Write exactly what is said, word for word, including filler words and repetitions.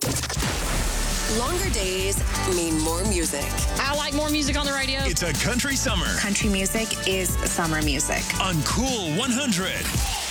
Longer days mean more music. I like more music on the radio. It's a country summer Country music is summer music. on Cool one hundred.